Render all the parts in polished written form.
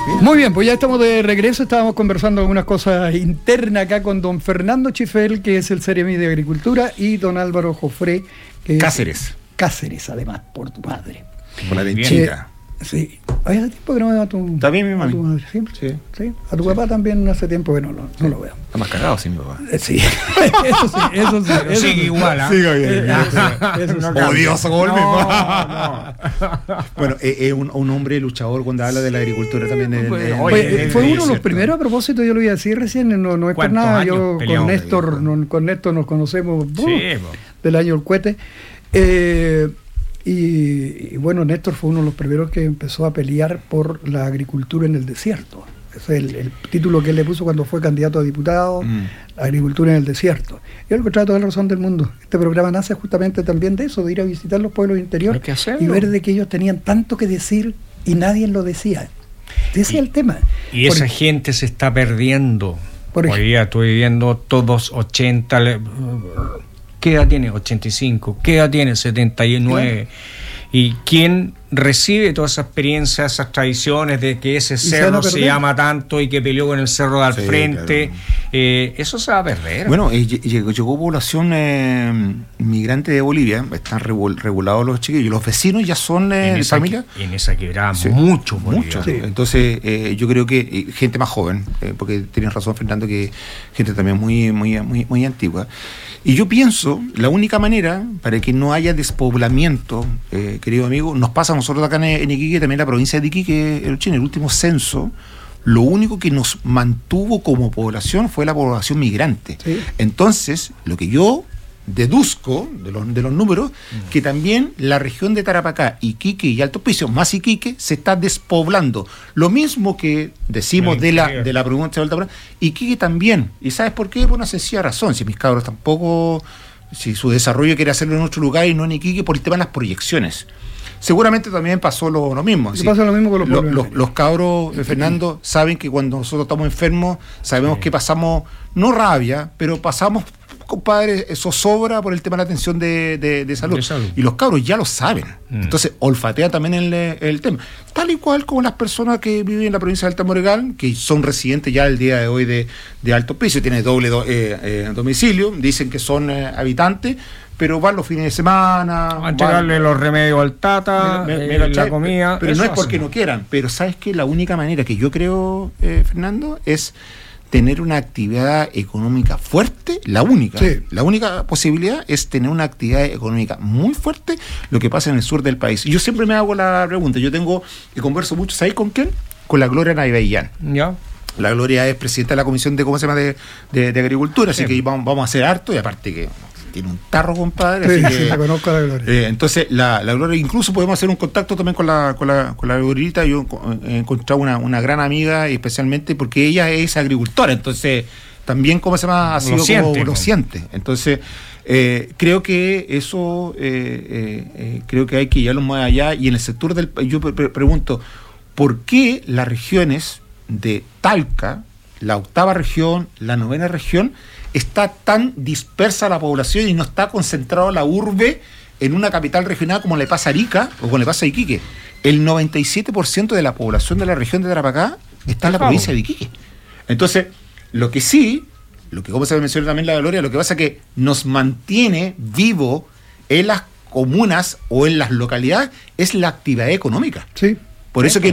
Muy bien, pues ya estamos de regreso. Estábamos conversando algunas cosas internas acá con don Fernando Chifel, que es el Ceremi de Agricultura, y don Álvaro Jofré, que Cáceres. es Cáceres, además, por tu madre. Por la lechita. Sí. Hace tiempo que no veo a tu... ¿Está bien, mi mami? A tu madre, ¿sí? Sí. A tu papá también hace tiempo que no lo veo. Está más cagado, sí, mi papá. Sí. Eso sí. Sigue igual, ¿ah? Sigue bien. Eso sí. Odioso como el mismo. No. Bueno, es un hombre luchador cuando habla de la agricultura también. Oye, fue uno de los primeros, a propósito, yo lo iba a decir recién, no es por nada, yo con Néstor nos conocemos del año del cohete. Y bueno, Néstor fue uno de los primeros que empezó a pelear por la agricultura en el desierto. Ese es el título que él le puso cuando fue candidato a diputado, la agricultura en el desierto. Y él encontraba toda la razón del mundo. Este programa nace justamente también de eso, de ir a visitar los pueblos interiores y ver de que ellos tenían tanto que decir y nadie lo decía. Ese es el tema. Y esa gente se está perdiendo. Hoy día estoy viviendo todos 80... ¿Qué edad tiene? 85. ¿Qué edad tiene? 79. Claro. ¿Y quién recibe toda esa experiencia, esas tradiciones de que ese cerro se llama tanto y que peleó con el cerro de al frente? Claro. Eso se va a perder. Bueno, llegó población migrante de Bolivia, están regulados los chiquillos, los vecinos ya son familia. En esa quebrada mucho. Sí. Entonces yo creo que gente más joven, porque tienes razón, Fernando, que gente también muy antigua. Y yo pienso, la única manera para que no haya despoblamiento, querido amigo, nos pasa a nosotros acá en Iquique, también la provincia de Iquique, en el último censo, lo único que nos mantuvo como población fue la población migrante. Sí. Entonces, lo que yo deduzco de los números, que también la región de Tarapacá, Iquique y Alto Hospicio, más Iquique, se está despoblando. Lo mismo que decimos de la provincia de Alta, Iquique también. ¿Y sabes por qué? Por una sencilla razón. Si mis cabros tampoco, si su desarrollo quiere hacerlo en otro lugar y no en Iquique, por el tema de las proyecciones. Seguramente también pasó lo mismo. Pasa lo mismo con los cabros, Fernando, saben que cuando nosotros estamos enfermos, sabemos que pasamos, no rabia, pero pasamos, compadre, zozobra por el tema de la atención de salud. Y los cabros ya lo saben. Entonces, olfatean también el tema. Tal y cual como las personas que viven en la provincia de Alta Moregán, que son residentes ya el día de hoy de Alto Hospicio, tienen doble domicilio, dicen que son habitantes, pero van los fines de semana. A entregarle los remedios al tata, la comida. Pero no es porque no quieran. Pero ¿sabes qué? La única manera que yo creo, Fernando, es tener una actividad económica fuerte, la única posibilidad es tener una actividad económica muy fuerte, lo que pasa en el sur del país. Y yo siempre me hago la pregunta, y converso mucho, ¿sabes con quién? Con la Gloria Naivellán. Ya. La Gloria es presidenta de la Comisión de Agricultura, así que vamos a hacer harto, y aparte que tiene un tarro, compadre. Sí, así que, la conozco a la Gloria. Entonces, la Gloria, incluso podemos hacer un contacto también con la Glorita. Yo he encontrado una gran amiga, especialmente porque ella es agricultora, entonces también, ha sido como lo siente. Entonces, creo que eso, creo que hay que llevarlo más allá. Y en el sector del país, yo pregunto, ¿por qué las regiones de Talca, la 8ª región, la 9ª región, está tan dispersa la población y no está concentrada la urbe en una capital regional como le pasa a Arica o como le pasa a Iquique? El 97% de la población de la región de Tarapacá está en la provincia de Iquique. Entonces, lo que como se mencionó también la Gloria, lo que pasa es que nos mantiene vivo en las comunas o en las localidades es la actividad económica. Sí. Por eso que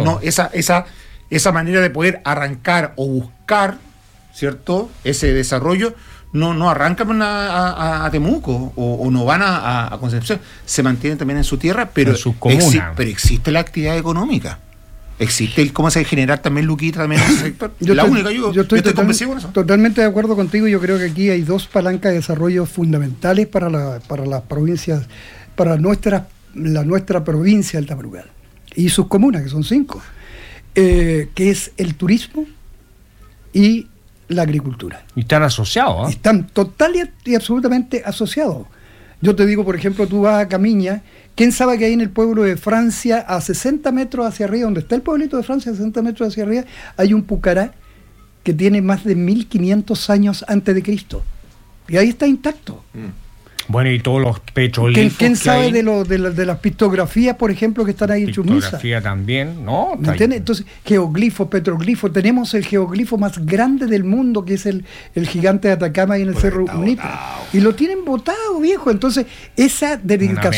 esa manera de poder arrancar o buscar, ¿cierto?, ese desarrollo, no arrancan a Temuco o no van a Concepción, se mantienen también en su tierra, pero pero existe la actividad económica, existe cómo se generar también luquita también en ese sector. Yo estoy convencido con eso. Totalmente de acuerdo contigo. Yo creo que aquí hay dos palancas de desarrollo fundamentales para las provincias, para la nuestra provincia de Alta Moregán y sus comunas, que son 5, que es el turismo y la agricultura. Y están asociados, ¿eh? Están total y absolutamente asociados. Yo te digo, por ejemplo, tú vas a Camiña, ¿quién sabe que ahí en el pueblo de Francia, a 60 metros hacia arriba, donde está el pueblito de Francia, a 60 metros hacia arriba, hay un pucará que tiene más de 1500 años antes de Cristo? Y ahí está intacto. Bueno, y todos los petroglifos. ¿Quién sabe de las pictografías, por ejemplo, que están ahí en Churniza? Pictografía también, ¿no? Entonces, geoglifos, petroglifos. Tenemos el geoglifo más grande del mundo, que es el gigante de Atacama y en el Cerro Unito. Y lo tienen botado, viejo. Entonces, esa dedicación